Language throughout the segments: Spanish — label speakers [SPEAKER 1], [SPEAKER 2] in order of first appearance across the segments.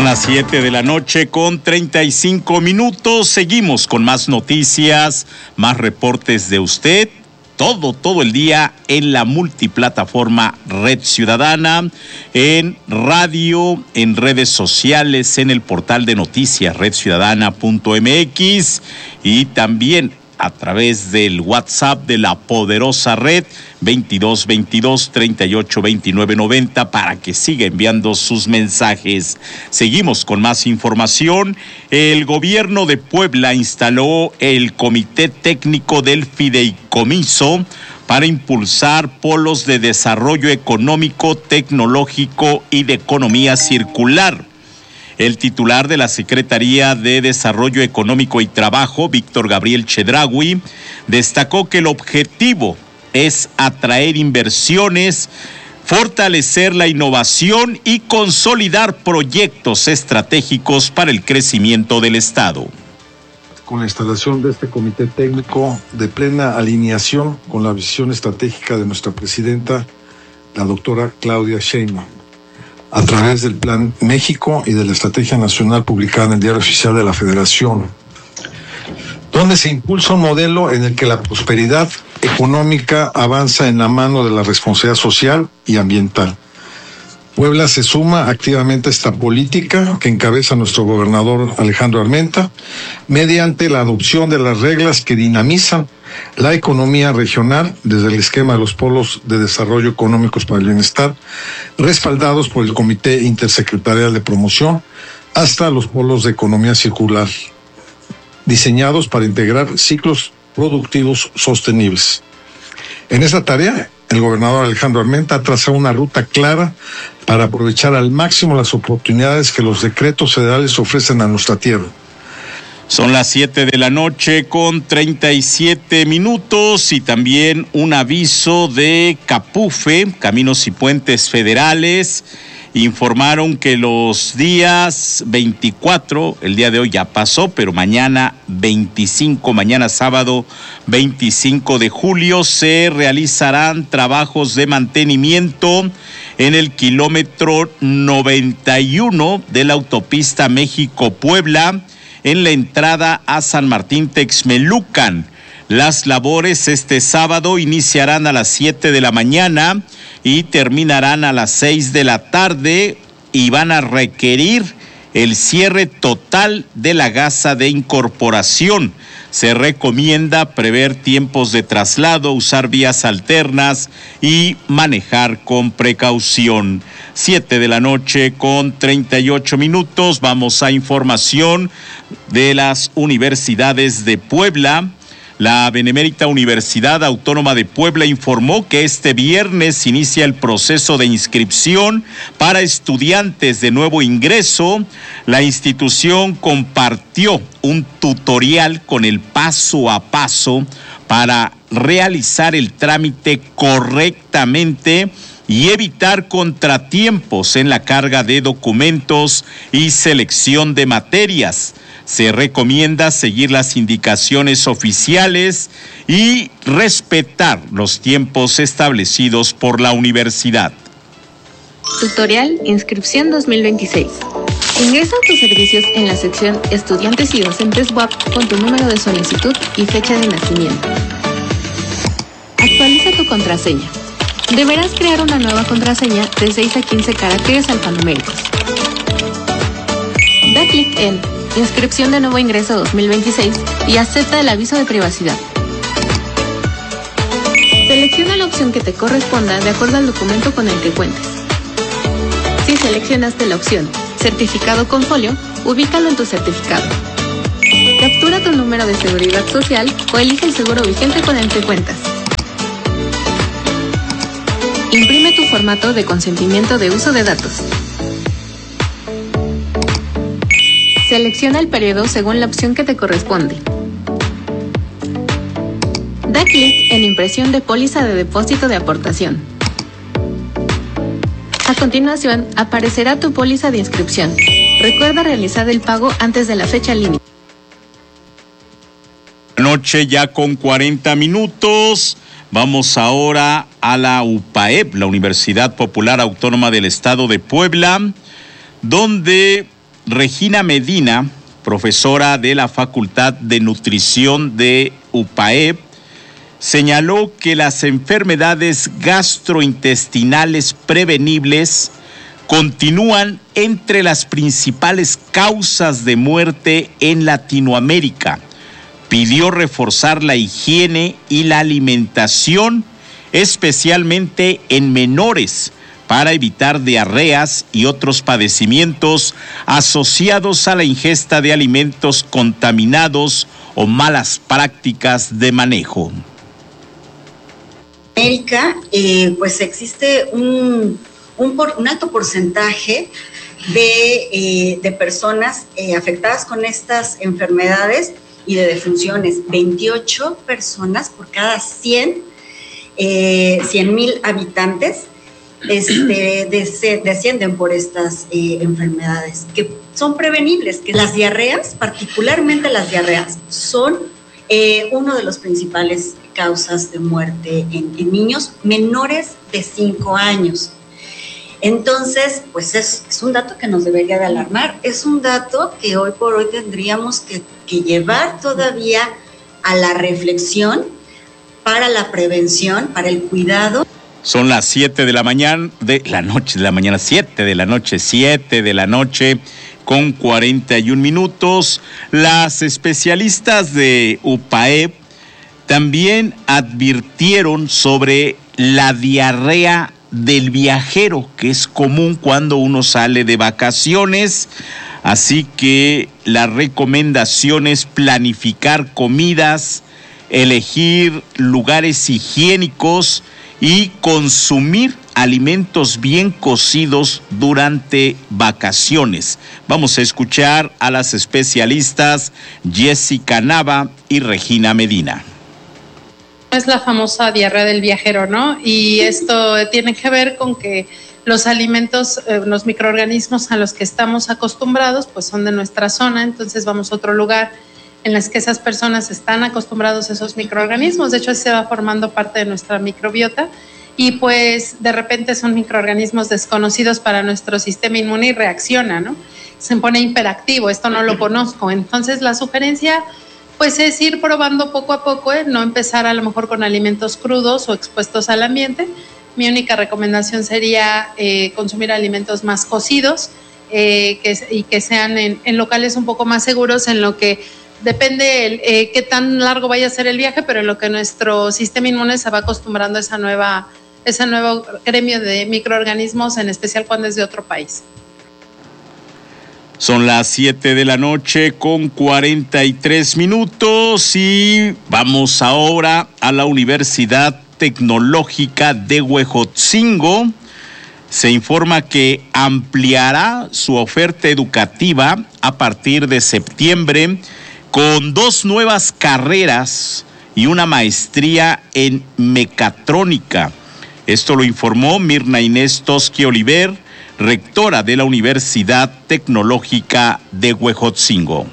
[SPEAKER 1] Son las 7 de la noche con 35 minutos. Seguimos con más noticias, más reportes de usted. Todo el día en la multiplataforma Red Ciudadana, en radio, en redes sociales, en el portal de noticias redciudadana.mx y también a través del WhatsApp de la poderosa red 2222-382990 para que siga enviando sus mensajes. Seguimos con más información. El gobierno de Puebla instaló el Comité Técnico del Fideicomiso para impulsar polos de desarrollo económico, tecnológico y de economía circular. El titular de la Secretaría de Desarrollo Económico y Trabajo, Víctor Gabriel Chedraui, destacó que el objetivo es atraer inversiones, fortalecer la innovación y consolidar proyectos estratégicos para el crecimiento del Estado.
[SPEAKER 2] Con la instalación de este comité técnico de plena alineación con la visión estratégica de nuestra presidenta, la doctora Claudia Sheinbaum, a través del Plan México y de la Estrategia Nacional publicada en el Diario Oficial de la Federación, donde se impulsa un modelo en el que la prosperidad económica avanza en la mano de la responsabilidad social y ambiental. Puebla se suma activamente a esta política que encabeza nuestro gobernador Alejandro Armenta, mediante la adopción de las reglas que dinamizan la economía regional desde el esquema de los polos de desarrollo económicos para el bienestar, respaldados por el Comité Intersecretarial de Promoción, hasta los polos de economía circular, diseñados para integrar ciclos productivos sostenibles. En esta tarea, el gobernador Alejandro Armenta ha trazado una ruta clara para aprovechar al máximo las oportunidades que los decretos federales ofrecen a nuestra tierra.
[SPEAKER 1] Son las 7 de la noche con 37 minutos y también un aviso de Capufe, Caminos y Puentes Federales. Informaron que los días 24, el día de hoy ya pasó, pero mañana 25, mañana sábado 25 de julio, se realizarán trabajos de mantenimiento en el kilómetro 91 de la autopista México-Puebla, en la entrada a San Martín Texmelucan. Las labores este sábado iniciarán a las 7 de la mañana y terminarán a las 6 de la tarde y van a requerir el cierre total de la gasa de incorporación. Se recomienda prever tiempos de traslado, usar vías alternas y manejar con precaución. 7 de la noche con 38 minutos. Vamos a información de las universidades de Puebla. La Benemérita Universidad Autónoma de Puebla informó que este viernes inicia el proceso de inscripción para estudiantes de nuevo ingreso. La institución compartió un tutorial con el paso a paso para realizar el trámite correctamente y evitar contratiempos en la carga de documentos y selección de materias. Se recomienda seguir las indicaciones oficiales y respetar los tiempos establecidos por la universidad.
[SPEAKER 3] Tutorial Inscripción 2026. Ingresa tus servicios en la sección Estudiantes y Docentes WAP con tu número de solicitud y fecha de nacimiento. Actualiza tu contraseña. Deberás crear una nueva contraseña de 6 a 15 caracteres alfanuméricos. Da clic en Inscripción de nuevo ingreso 2026 y acepta el aviso de privacidad. Selecciona la opción que te corresponda de acuerdo al documento con el que cuentes. Si seleccionaste la opción Certificado con folio, ubícalo en tu certificado. Captura tu número de seguridad social o elige el seguro vigente con el que cuentas. Imprime tu formato de consentimiento de uso de datos. Selecciona el periodo según la opción que te corresponde. Da clic en Impresión de póliza de depósito de aportación. A continuación, aparecerá tu póliza de inscripción. Recuerda realizar el pago antes de la fecha límite.
[SPEAKER 1] Noche ya con 40 minutos. Vamos ahora a la UPAEP, la Universidad Popular Autónoma del Estado de Puebla, donde Regina Medina, profesora de la Facultad de Nutrición de UPAEP, señaló que las enfermedades gastrointestinales prevenibles continúan entre las principales causas de muerte en Latinoamérica. Pidió reforzar la higiene y la alimentación, especialmente en menores, para evitar diarreas y otros padecimientos asociados a la ingesta de alimentos contaminados o malas prácticas de manejo.
[SPEAKER 4] En América, pues existe un alto porcentaje de personas afectadas con estas enfermedades y de defunciones. 28 personas por cada 100,000 habitantes descienden por estas enfermedades que son prevenibles, que las diarreas, particularmente las diarreas, son uno de los principales causas de muerte en niños menores de 5 años. Entonces, pues es un dato que nos debería de alarmar, es un dato que hoy por hoy tendríamos que llevar todavía a la reflexión para la prevención, para el cuidado.
[SPEAKER 1] Son las 7 de la noche con 41 minutos. Las especialistas de UPAEP también advirtieron sobre la diarrea del viajero, que es común cuando uno sale de vacaciones. Así que la recomendación es planificar comidas, elegir lugares higiénicos y consumir alimentos bien cocidos durante vacaciones. Vamos a escuchar a las especialistas Jessica Nava y Regina Medina.
[SPEAKER 5] Es la famosa diarrea del viajero, ¿no? Y esto tiene que ver con que los alimentos, los microorganismos a los que estamos acostumbrados, pues son de nuestra zona, entonces vamos a otro lugar en las que esas personas están acostumbrados a esos microorganismos. De hecho, se va formando parte de nuestra microbiota y pues de repente son microorganismos desconocidos para nuestro sistema inmune y reacciona, ¿no? Se pone hiperactivo, esto no lo conozco. Entonces la sugerencia pues es ir probando poco a poco, no empezar a lo mejor con alimentos crudos o expuestos al ambiente. Mi única recomendación sería consumir alimentos más cocidos y que sean en locales un poco más seguros, en lo que depende qué tan largo vaya a ser el viaje, pero en lo que nuestro sistema inmune se va acostumbrando a ese nuevo gremio de microorganismos, en especial cuando es de otro país.
[SPEAKER 1] Son las 7 de la noche con 43 minutos y vamos ahora a la Universidad Tecnológica de Huejotzingo. Se informa que ampliará su oferta educativa a partir de septiembre con 2 nuevas carreras y una maestría en mecatrónica. Esto lo informó Mirna Inés Tosqui Oliver, rectora de la Universidad Tecnológica de Huejotzingo.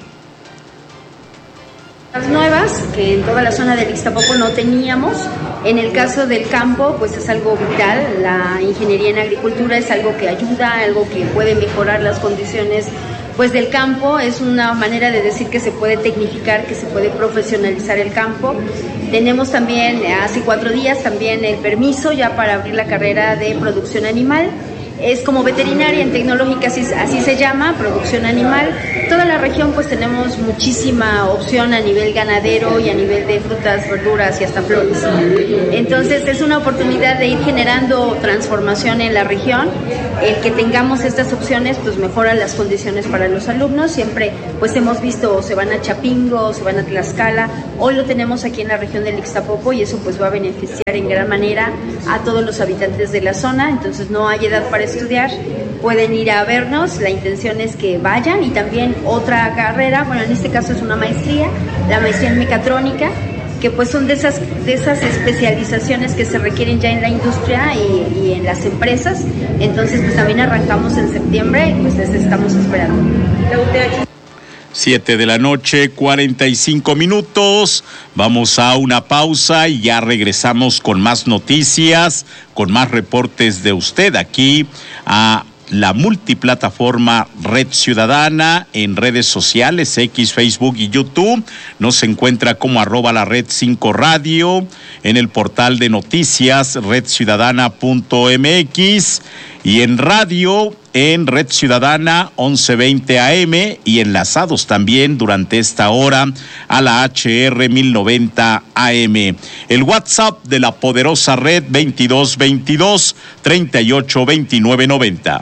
[SPEAKER 6] Las nuevas, que en toda la zona del Ixtapopo no teníamos. En el caso del campo, pues es algo vital. La ingeniería en agricultura es algo que ayuda, algo que puede mejorar las condiciones pues del campo. Es una manera de decir que se puede tecnificar, que se puede profesionalizar el campo. Tenemos también, hace 4 días, también el permiso ya para abrir la carrera de producción animal. Es como veterinaria en tecnológica, así se llama, producción animal. Toda la región pues tenemos muchísima opción a nivel ganadero y a nivel de frutas, verduras y hasta flores. Entonces es una oportunidad de ir generando transformación en la región. El que tengamos estas opciones pues mejora las condiciones para los alumnos. Siempre pues hemos visto o se van a Chapingo o se van a Tlaxcala. Hoy lo tenemos aquí en la región del Ixtapopo y eso pues va a beneficiar en gran manera a todos los habitantes de la zona. Entonces no hay edad para estudiar, pueden ir a vernos, la intención es que vayan. Y también otra carrera, bueno, en este caso es una maestría, la maestría en mecatrónica, que pues son de esas especializaciones que se requieren ya en la industria y en las empresas. Entonces pues también arrancamos en septiembre y pues les estamos esperando. La UTH.
[SPEAKER 1] 7 de la noche, 45 minutos. Vamos a una pausa y ya regresamos con más noticias, con más reportes de usted aquí a la multiplataforma Red Ciudadana en redes sociales, X, Facebook y YouTube. Nos encuentra como @lared5radio, en el portal de noticias redciudadana.mx y en radio en Red Ciudadana 1120 AM y enlazados también durante esta hora a la HR 1090 AM. El WhatsApp de la poderosa red 2222 382990.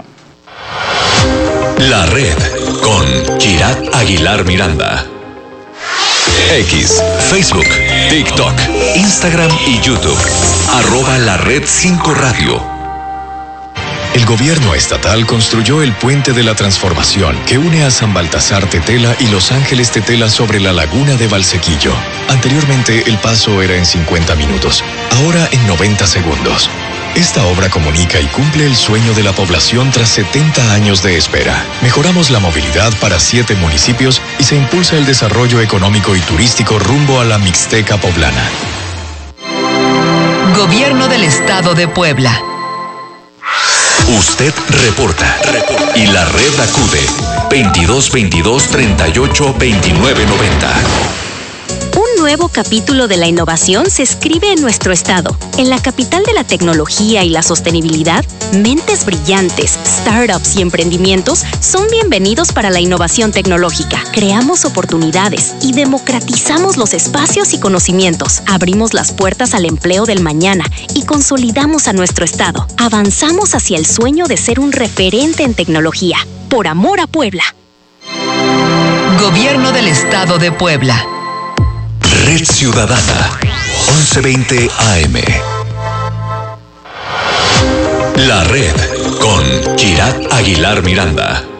[SPEAKER 7] La Red con Kirat Aguilar Miranda. X, Facebook, TikTok, Instagram y YouTube. @LaRed5Radio. El gobierno estatal construyó el Puente de la Transformación que une a San Baltasar Tetela y Los Ángeles Tetela sobre la laguna de Valsequillo. Anteriormente el paso era en 50 minutos, ahora en 90 segundos. Esta obra comunica y cumple el sueño de la población tras 70 años de espera. Mejoramos la movilidad para 7 municipios y se impulsa el desarrollo económico y turístico rumbo a la Mixteca poblana.
[SPEAKER 8] Gobierno del Estado de Puebla.
[SPEAKER 7] Usted reporta y la red acude 2222 38 29 90.
[SPEAKER 9] Un nuevo capítulo de la innovación se escribe en nuestro estado. En la capital de la tecnología y la sostenibilidad, mentes brillantes, startups y emprendimientos son bienvenidos para la innovación tecnológica. Creamos oportunidades y democratizamos los espacios y conocimientos. Abrimos las puertas al empleo del mañana y consolidamos a nuestro estado. Avanzamos hacia el sueño de ser un referente en tecnología. Por amor a Puebla.
[SPEAKER 8] Gobierno del Estado de Puebla.
[SPEAKER 7] Red Ciudadana 1120 AM. La Red con Kirat Aguilar Miranda.